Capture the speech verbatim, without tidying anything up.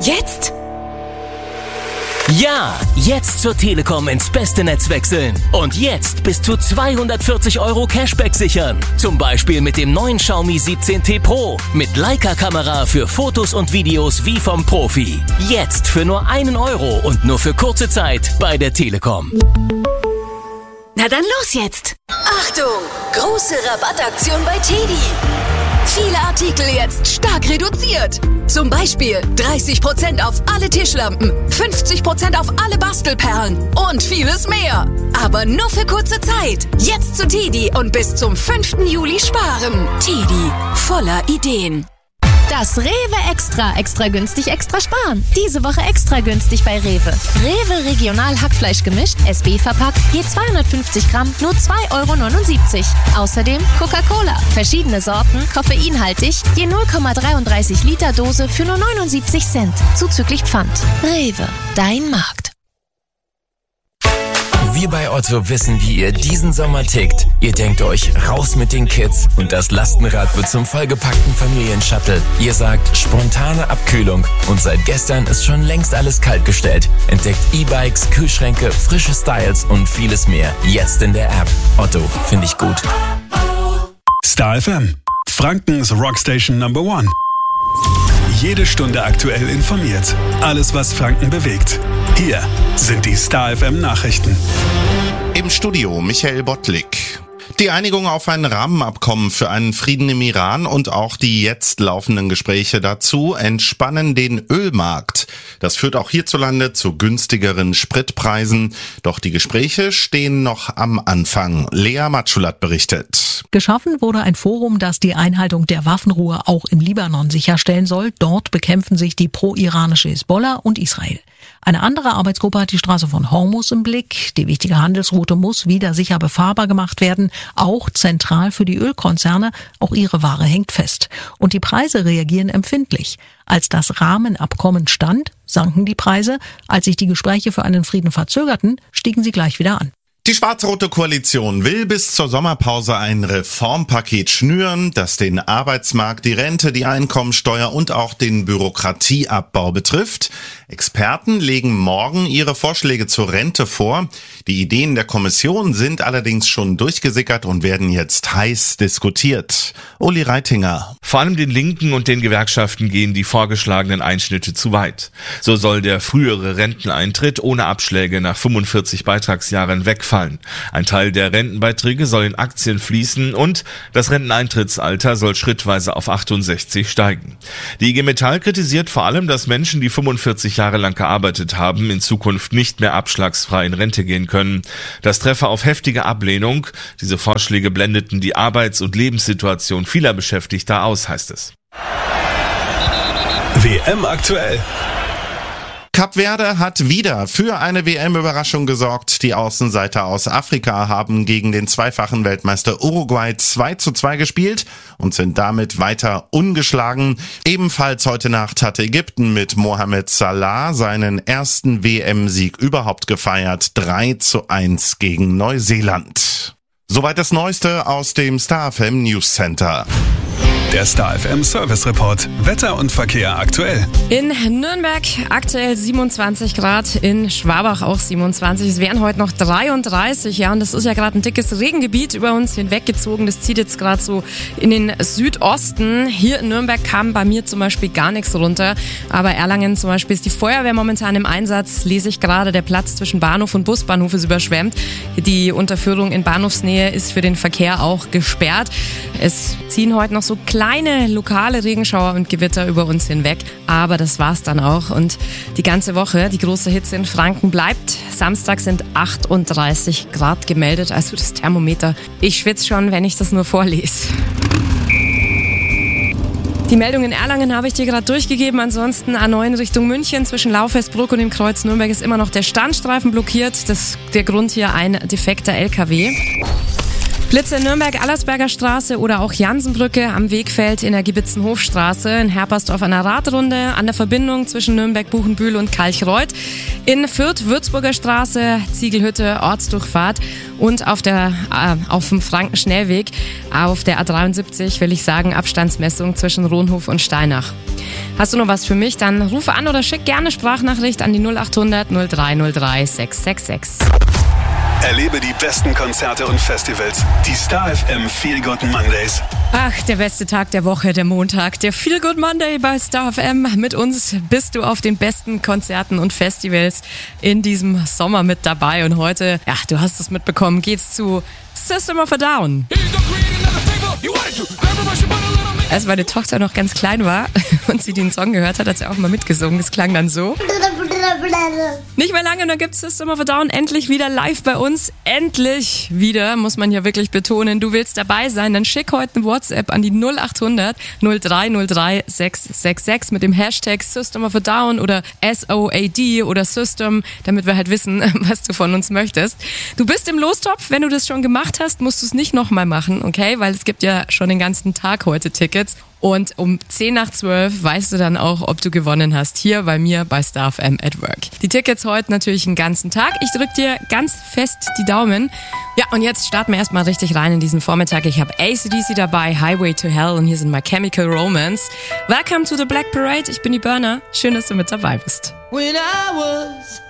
Jetzt? Ja, jetzt zur Telekom ins beste Netz wechseln. Und jetzt bis zu zweihundertvierzig Euro Cashback sichern. Zum Beispiel mit dem neuen Xiaomi siebzehn T Pro. Mit Leica-Kamera für Fotos und Videos wie vom Profi. Jetzt für nur einen Euro und nur für kurze Zeit bei der Telekom. Na dann los jetzt! Achtung! Große Rabattaktion bei Teddy. Viele Artikel jetzt stark reduziert. Zum Beispiel dreißig Prozent auf alle Tischlampen, fünfzig Prozent auf alle Bastelperlen und vieles mehr. Aber nur für kurze Zeit. Jetzt zu Teddy und bis zum fünften Juli sparen. Teddy, voller Ideen. Das Rewe Extra. Extra günstig, extra sparen. Diese Woche extra günstig bei Rewe. Rewe Regional Hackfleisch gemischt, S B verpackt, je zweihundertfünfzig Gramm, nur zwei Euro neunundsiebzig. Außerdem Coca-Cola. Verschiedene Sorten, koffeinhaltig, je null Komma dreiunddreißig Liter Dose für nur neunundsiebzig Cent. Zuzüglich Pfand. Rewe, dein Markt. Wir bei Otto wissen, wie ihr diesen Sommer tickt. Ihr denkt euch, raus mit den Kids und das Lastenrad wird zum vollgepackten Familienshuttle. Ihr sagt, spontane Abkühlung und seit gestern ist schon längst alles kaltgestellt. Entdeckt E-Bikes, Kühlschränke, frische Styles und vieles mehr. Jetzt in der App. Otto, finde ich gut. Star F M, Frankens Rockstation Number One. Jede Stunde aktuell informiert. Alles, was Franken bewegt. Hier sind die Star F M Nachrichten. Im Studio Michael Bottlik. Die Einigung auf ein Rahmenabkommen für einen Frieden im Iran und auch die jetzt laufenden Gespräche dazu entspannen den Ölmarkt. Das führt auch hierzulande zu günstigeren Spritpreisen. Doch die Gespräche stehen noch am Anfang. Lea Matschulat berichtet. Geschaffen wurde ein Forum, das die Einhaltung der Waffenruhe auch im Libanon sicherstellen soll. Dort bekämpfen sich die pro-iranische Hisbollah und Israel. Eine andere Arbeitsgruppe hat die Straße von Hormuz im Blick. Die wichtige Handelsroute muss wieder sicher befahrbar gemacht werden, auch zentral für die Ölkonzerne. Auch ihre Ware hängt fest. Und die Preise reagieren empfindlich. Als das Rahmenabkommen stand, sanken die Preise. Als sich die Gespräche für einen Frieden verzögerten, stiegen sie gleich wieder an. Die schwarz-rote Koalition will bis zur Sommerpause ein Reformpaket schnüren, das den Arbeitsmarkt, die Rente, die Einkommensteuer und auch den Bürokratieabbau betrifft. Experten legen morgen ihre Vorschläge zur Rente vor. Die Ideen der Kommission sind allerdings schon durchgesickert und werden jetzt heiß diskutiert. Uli Reitinger. Vor allem den Linken und den Gewerkschaften gehen die vorgeschlagenen Einschnitte zu weit. So soll der frühere Renteneintritt ohne Abschläge nach fünfundvierzig Beitragsjahren wegfallen. Ein Teil der Rentenbeiträge soll in Aktien fließen und das Renteneintrittsalter soll schrittweise auf achtundsechzig steigen. Die I G Metall kritisiert vor allem, dass Menschen, die fünfundvierzig Jahre lang gearbeitet haben, in Zukunft nicht mehr abschlagsfrei in Rente gehen können. Das treffe auf heftige Ablehnung. Diese Vorschläge blendeten die Arbeits- und Lebenssituation vieler Beschäftigter aus, heißt es. W M aktuell. Kap Verde hat wieder für eine W M-Überraschung gesorgt. Die Außenseiter aus Afrika haben gegen den zweifachen Weltmeister Uruguay zwei zu zwei gespielt und sind damit weiter ungeschlagen. Ebenfalls heute Nacht hatte Ägypten mit Mohamed Salah seinen ersten W M-Sieg überhaupt gefeiert. drei zu eins gegen Neuseeland. Soweit das Neueste aus dem Star F M News Center. Der Star F M Service Report. Wetter und Verkehr aktuell. In Nürnberg aktuell siebenundzwanzig Grad, in Schwabach auch siebenundzwanzig. Es wären heute noch dreiunddreißig, ja, und das ist ja gerade ein dickes Regengebiet über uns hinweggezogen. Das zieht jetzt gerade so in den Südosten. Hier in Nürnberg kam bei mir zum Beispiel gar nichts runter. Aber Erlangen zum Beispiel ist die Feuerwehr momentan im Einsatz. Lese ich gerade, der Platz zwischen Bahnhof und Busbahnhof ist überschwemmt. Die Unterführung in Bahnhofsnähe ist für den Verkehr auch gesperrt. Es ziehen heute noch so kleine lokale Regenschauer und Gewitter über uns hinweg. Aber das war's dann auch. Und die ganze Woche, die große Hitze in Franken bleibt. Samstag sind achtunddreißig Grad gemeldet, also das Thermometer. Ich schwitze schon, wenn ich das nur vorlese. Die Meldung in Erlangen habe ich dir gerade durchgegeben. Ansonsten A neun Richtung München zwischen Laufesbruck und dem Kreuz Nürnberg ist immer noch der Standstreifen blockiert. Das ist der Grund hier ein defekter L K W. Blitze Nürnberg, Allersberger Straße oder auch Jansenbrücke am Wegfeld in der Gibitzenhofstraße, in Herpersdorf an der Radrunde, an der Verbindung zwischen Nürnberg, Buchenbühl und Kalchreuth, in Fürth, Würzburger Straße, Ziegelhütte, Ortsdurchfahrt und auf der äh, auf dem Frankenschnellweg auf der A dreiundsiebzig, will ich sagen, Abstandsmessung zwischen Rohnhof und Steinach. Hast du noch was für mich? Dann rufe an oder schick gerne Sprachnachricht an die null acht hundert null drei null drei sechs sechs sechs. Erlebe die besten Konzerte und Festivals. Die Star F M Feel Good Mondays. Ach, der beste Tag der Woche, der Montag, der Feel Good Monday bei Star F M. Mit uns bist du auf den besten Konzerten und Festivals in diesem Sommer mit dabei. Und heute, ja, du hast es mitbekommen, geht's zu System of a Down. Als meine Tochter noch ganz klein war und sie den Song gehört hat, hat sie auch mal mitgesungen. Es klang dann so. Nicht mehr lange, und dann gibt es System of a Down endlich wieder live bei uns. Endlich wieder, muss man ja wirklich betonen. Du willst dabei sein, dann schick heute eine WhatsApp an die null acht hundert null drei null drei sechs sechs sechs mit dem Hashtag System of a Down oder S O A D oder System, damit wir halt wissen, was du von uns möchtest. Du bist im Lostopf. Wenn du das schon gemacht hast, musst du es nicht nochmal machen, okay? Weil es gibt ja schon den ganzen Tag heute Tickets. Und um zehn nach zwölf weißt du dann auch, ob du gewonnen hast, hier bei mir bei Star F M at Work. Die Tickets heute natürlich den ganzen Tag. Ich drück dir ganz fest die Daumen. Ja, und jetzt starten wir erstmal richtig rein in diesen Vormittag. Ich habe A C D C dabei, Highway to Hell, und hier sind My Chemical Romance. Welcome to the Black Parade. Ich bin die Burner. Schön, dass du mit dabei bist. When I was